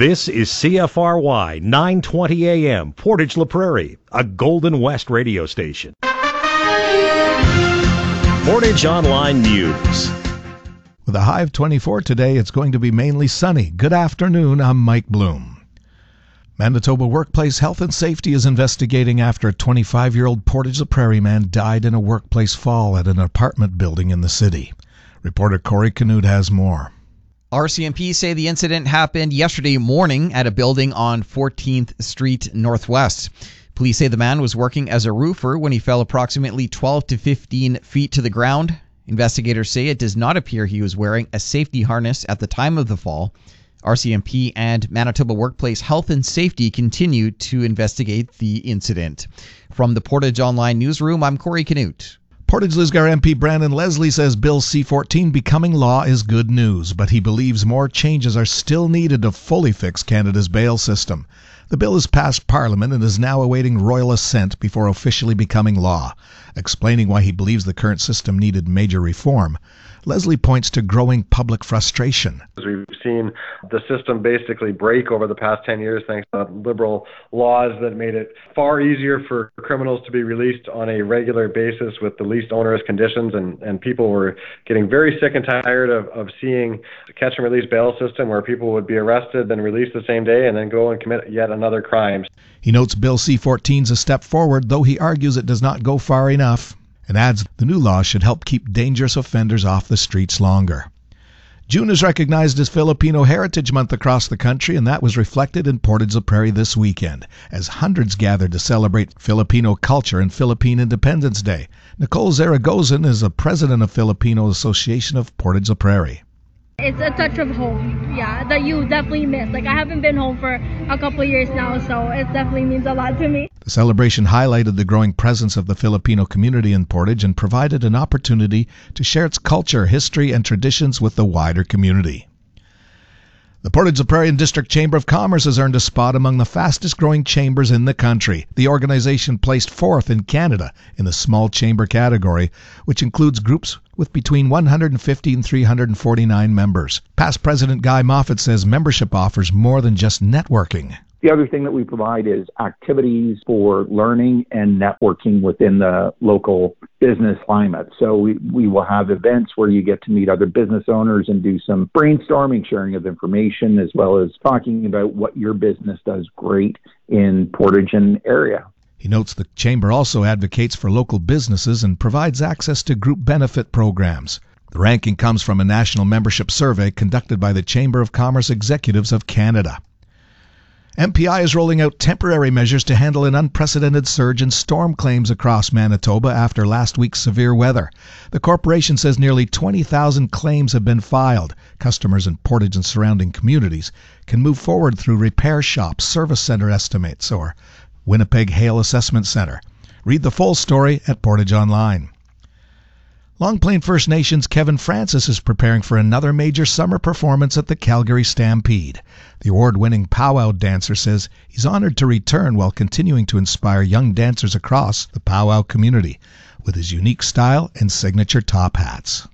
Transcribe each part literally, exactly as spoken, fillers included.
This is C F R Y nine twenty A M, Portage La Prairie, a Golden West radio station. Portage Online News. With a high of twenty-four today, it's going to be mainly sunny. Good afternoon, I'm Mike Bloom. Manitoba Workplace Health and Safety is investigating after a twenty-five-year-old Portage La Prairie man died in a workplace fall at an apartment building in the city. Reporter Corey Canute has more. R C M P say the incident happened yesterday morning at a building on fourteenth Street Northwest. Police say the man was working as a roofer when he fell approximately twelve to fifteen feet to the ground. Investigators say it does not appear he was wearing a safety harness at the time of the fall. R C M P and Manitoba Workplace Health and Safety continue to investigate the incident. From the Portage Online Newsroom, I'm Corey Canute. Portage-Lisgar M P Brandon Leslie says Bill C fourteen becoming law is good news, but he believes more changes are still needed to fully fix Canada's bail system. The bill has passed Parliament and is now awaiting royal assent before officially becoming law. Explaining why he believes the current system needed major reform, Leslie points to growing public frustration. We've seen the system basically break over the past ten years thanks to liberal laws that made it far easier for criminals to be released on a regular basis with the least onerous conditions, and, and people were getting very sick and tired of, of seeing the catch and release bail system where people would be arrested, then released the same day, and then go and commit yet another crime. He notes Bill C fourteen is a step forward, though he argues it does not go far enough, and adds the new law should help keep dangerous offenders off the streets longer. June is recognized as Filipino Heritage Month across the country, and that was reflected in Portage La Prairie this weekend, as hundreds gathered to celebrate Filipino culture and Philippine Independence Day. Nicole Zaragozan is the president of Filipino Association of Portage La Prairie. It's a touch of home, yeah, that you definitely miss. Like, I haven't been home for a couple of years now, so it definitely means a lot to me. The celebration highlighted the growing presence of the Filipino community in Portage and provided an opportunity to share its culture, history, and traditions with the wider community. The Portage La Prairie District Chamber of Commerce has earned a spot among the fastest-growing chambers in the country. The organization placed fourth in Canada in the small chamber category, which includes groups with between one hundred fifty and three hundred forty-nine members. Past President Guy Moffat says membership offers more than just networking. The other thing that we provide is activities for learning and networking within the local business climate. So we, we will have events where you get to meet other business owners and do some brainstorming, sharing of information, as well as talking about what your business does great in Portage and area. He notes the Chamber also advocates for local businesses and provides access to group benefit programs. The ranking comes from a national membership survey conducted by the Chamber of Commerce Executives of Canada. M P I is rolling out temporary measures to handle an unprecedented surge in storm claims across Manitoba after last week's severe weather. The corporation says nearly twenty thousand claims have been filed. Customers in Portage and surrounding communities can move forward through repair shops, service center estimates, or Winnipeg Hail Assessment Center. Read the full story at Portage Online. Long Plain First Nations Kevin Francis is preparing for another major summer performance at the Calgary Stampede. The award-winning powwow dancer says he's honored to return while continuing to inspire young dancers across the powwow community with his unique style and signature top hats.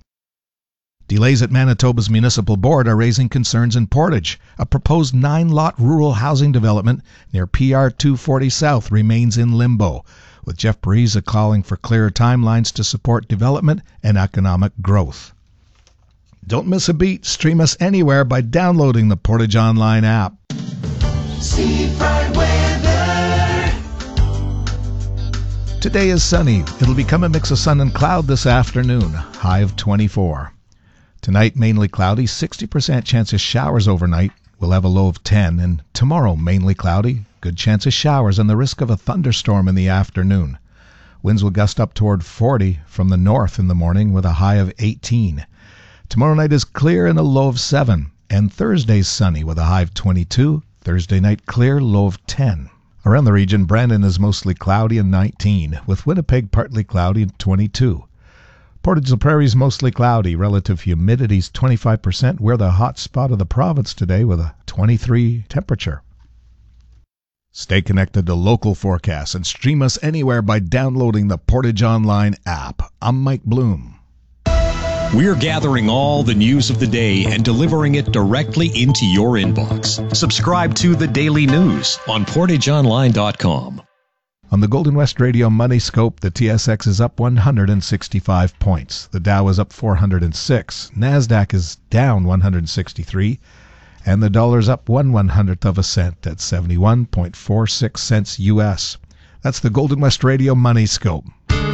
Delays at Manitoba's municipal board are raising concerns in Portage. A proposed nine-lot rural housing development near P R two forty South remains in limbo, with Jeff Pariza calling for clearer timelines to support development and economic growth. Don't miss a beat. Stream us anywhere by downloading the Portage Online app. Seafront weather. Today is sunny. It'll become a mix of sun and cloud this afternoon. High of twenty-four. Tonight, mainly cloudy, sixty percent chance of showers overnight. We'll have a low of ten. And tomorrow, mainly cloudy, good chance of showers and the risk of a thunderstorm in the afternoon. Winds will gust up toward forty from the north in the morning with a high of eighteen. Tomorrow night is clear and a low of seven. And Thursday's sunny with a high of twenty-two. Thursday night clear, low of ten. Around the region, Brandon is mostly cloudy and nineteen, with Winnipeg partly cloudy and twenty-two. Portage La Prairie is mostly cloudy. Relative humidity is twenty-five percent. We're the hot spot of the province today with a twenty-three temperature. Stay connected to local forecasts and stream us anywhere by downloading the Portage Online app. I'm Mike Bloom. We're gathering all the news of the day and delivering it directly into your inbox. Subscribe to The Daily News on portage online dot com. On the Golden West Radio Money Scope, the T S X is up one hundred sixty-five points. The Dow is up four hundred six. NASDAQ is down one hundred sixty-three. And the dollar's up one one hundredth of a cent at seventy-one point four six cents U S. That's the Golden West Radio Money Scope.